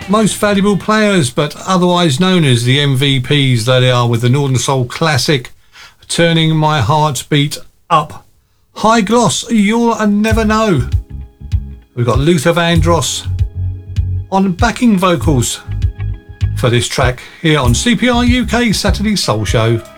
most valuable players, but otherwise known as the MVPs that they are, with the Northern Soul classic Turning My Heartbeat Up. High Gloss, You'll Never Know. We've got Luther Vandross on backing vocals for this track here on CPR UK Saturday Soul Show.